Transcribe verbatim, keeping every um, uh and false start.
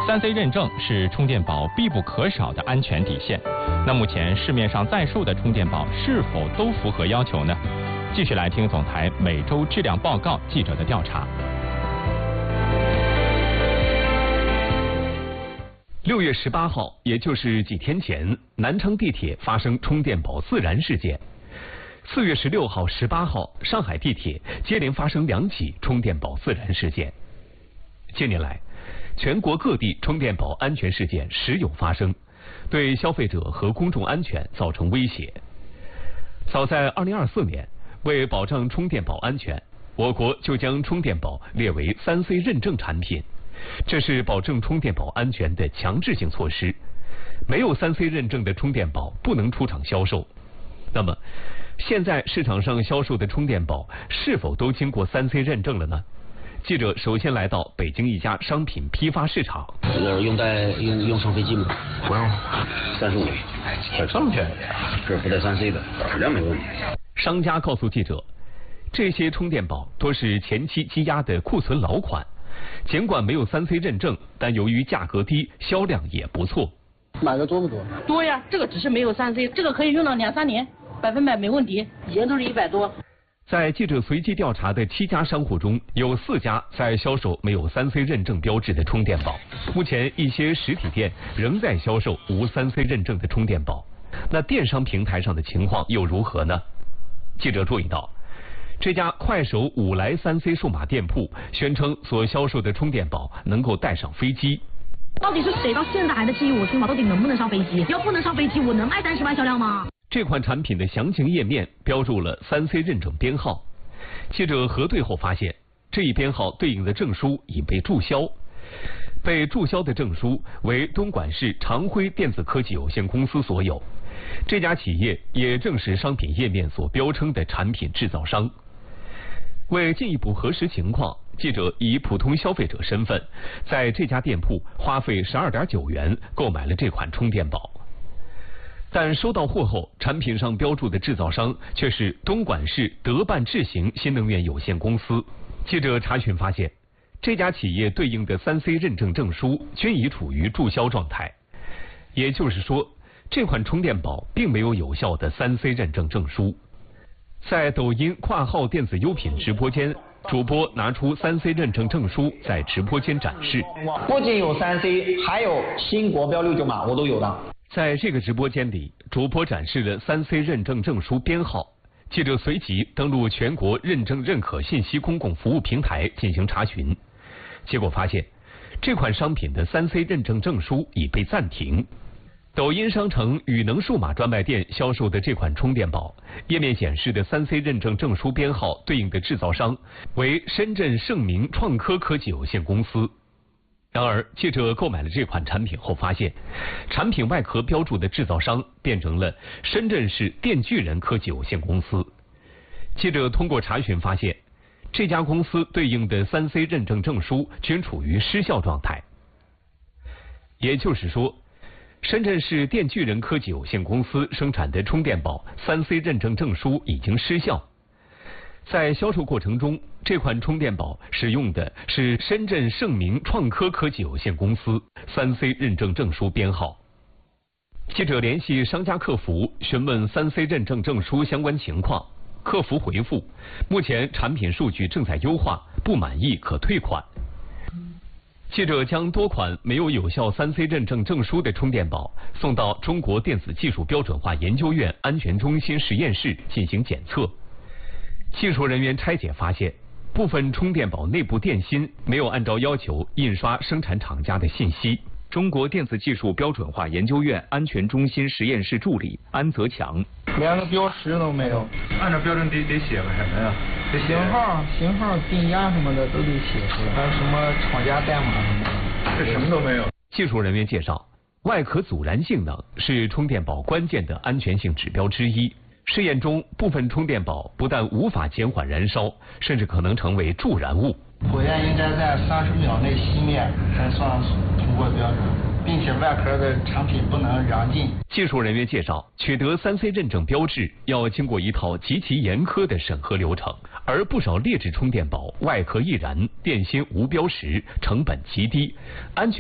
三 C 认证是充电宝必不可少的安全底线。那目前市面上在售的充电宝是否都符合要求呢？继续来听总台每周质量报告记者的调查。 六月十八号，也就是几天前，南昌地铁发生充电宝自燃事件。四月十六号、十八号，上海地铁接连发生两起充电宝自燃事件。近年来，全国各地充电宝安全事件时有发生，对消费者和公众安全造成威胁。早在二零二四年，为保障充电宝安全，我国就将充电宝列为三 C 认证产品，这是保证充电宝安全的强制性措施。没有三 C 认证的充电宝不能出厂销售。那么，现在市场上销售的充电宝是否都经过三 C 认证了呢？记者首先来到北京一家商品批发市场。 这个用带用用上飞机吗？不用，三十五，还这么便宜啊？这不带三 C 的，质量没问题。 商家告诉记者，这些充电宝多是前期积压的库存老款，尽管没有三 C 认证，但由于价格低，销量也不错。 买的多不多？ 多呀，这个只是没有三 C， 这个可以用到两三年，百分百没问题。以前都是一百多。 在记者随机调查的七家商户中，有四家在销售没有三 C 认证标志的充电宝。目前，一些实体店仍在销售无三 C 认证的充电宝。那电商平台上的情况又如何呢？记者注意到，这家快手五来三 C 数码店铺宣称所销售的充电宝能够带上飞机。 到底是谁到现在还在质疑我充电宝到底能不能上飞机？要不能上飞机，我能卖三十万销量吗？ 这款产品的详情页面标注了三 C 认证编号。记者核对后发现，这一编号对应的证书已被注销。被注销的证书为东莞市长辉电子科技有限公司所有。这家企业也正是商品页面所标称的产品制造商。为进一步核实情况，记者以普通消费者身份，在这家店铺花费十二点九元购买了这款充电宝。但收到货后，产品上标注的制造商却是东莞市德办智行新能源有限公司。记者查询发现，这家企业对应的三 C 认证证书均已处于注销状态，也就是说，这款充电宝并没有有效的三 C 认证证书。在抖音跨号电子优品直播间，主播拿出三 C 认证证书在直播间展示。 不仅有三 C， 还有新国标六九码，我都有的。 在这个直播间里，主播展示了三 C 认证证书编号。记者随即登录全国认证认可信息公共服务平台进行查询，结果发现，这款商品的三 C 认证证书已被暂停。抖音商城宇能数码专卖店销售的这款充电宝，页面显示的三 C 认证证书编号对应的制造商为深圳盛明创科科技有限公司。然而，记者购买了这款产品后发现，产品外壳标注的制造商变成了深圳市电巨人科技有限公司。记者通过查询发现，这家公司对应的三 C 认证证书均处于失效状态。也就是说，深圳市电巨人科技有限公司生产的充电宝三 C 认证证书已经失效。在销售过程中，这款充电宝使用的是深圳盛明创科科技有限公司三 C 认证证书编号。记者联系商家客服询问三 C 认证证书相关情况，客服回复，目前产品数据正在优化，不满意可退款。记者将多款没有有效三 C 认证证书的充电宝送到中国电子技术标准化研究院安全中心实验室进行检测。技术人员拆解发现，部分充电宝内部电芯没有按照要求印刷生产厂家的信息。中国电子技术标准化研究院安全中心实验室助理安泽强， 连个标识都没有。 按照标准得得写个什么呀？ 这型号、型号、定压什么的都得写出来，还有什么厂家代码什么的， 这什么都没有。 技术人员介绍，外壳阻燃性能是充电宝关键的安全性指标之一。试验中，部分充电宝不但无法减缓燃烧，甚至可能成为助燃物。 火焰应该在三十秒内熄灭才算通过标准，并且外壳的产品不能燃尽。 技术人员介绍，取得三 C 认证标志要经过一套极其严苛的审核流程，而不少劣质充电宝外壳易燃、电芯无标识，成本极低，安全